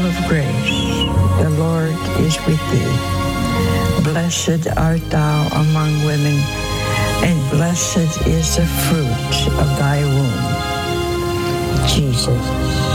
of grace, the Lord is with thee. Blessed art thou among women, and blessed is the fruit of thy womb, Jesus.